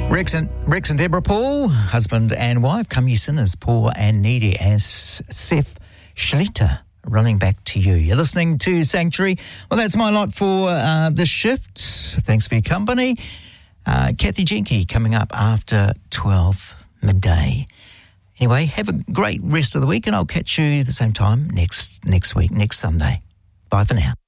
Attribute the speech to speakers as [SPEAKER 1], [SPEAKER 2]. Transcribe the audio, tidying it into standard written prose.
[SPEAKER 1] Rex and Deborah Paul, husband and wife, Come Ye Sinners, Poor and Needy, as Seth Schlitter running back to you. You're listening to Sanctuary. Well, that's my lot for this shift. Thanks for your company. Kathy Jenke coming up after 12 midday. Anyway, have a great rest of the week, and I'll catch you at the same time next week, next Sunday. Bye for now.